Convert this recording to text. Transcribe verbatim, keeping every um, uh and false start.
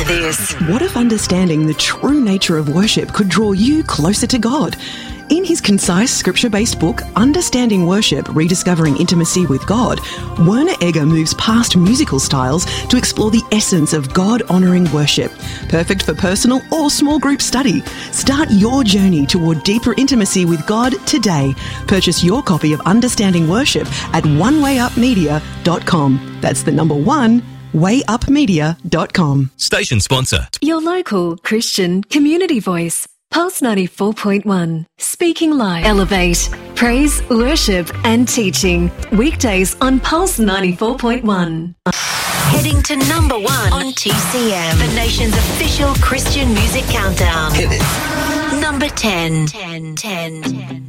this. What if understanding the true nature of worship could draw you closer to God? In his concise scripture-based book, Understanding Worship, Rediscovering Intimacy with God, Werner Egger moves past musical styles to explore the essence of God-honouring worship. Perfect for personal or small group study. Start your journey toward deeper intimacy with God today. Purchase your copy of Understanding Worship at one way up media dot com. That's the number one, way up media dot com. Station sponsor. Your local Christian community voice. Pulse ninety-four point one. Speaking Live. Elevate. Praise, worship and teaching. Weekdays on Pulse ninety-four point one. Heading to number one on T C M, the nation's official Christian music countdown. Hit it. Number ten. ten. ten.